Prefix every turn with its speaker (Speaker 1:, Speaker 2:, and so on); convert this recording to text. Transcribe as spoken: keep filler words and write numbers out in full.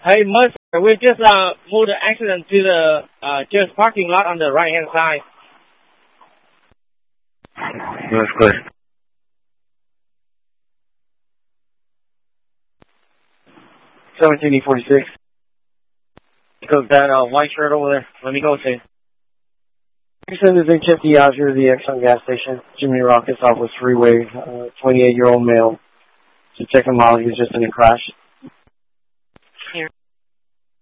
Speaker 1: Hey, Mus, we just uh, moved the accident to the uh, just parking lot on the right-hand side.
Speaker 2: That's clear.
Speaker 1: seventeen E forty-six. Go that uh, white shirt over there. Let me go see.
Speaker 3: Houston is in fifty out here at the Exxon gas station. Jimmy Rock is off with freeway, uh, twenty-eight-year-old male. So check him out. He was just in a crash.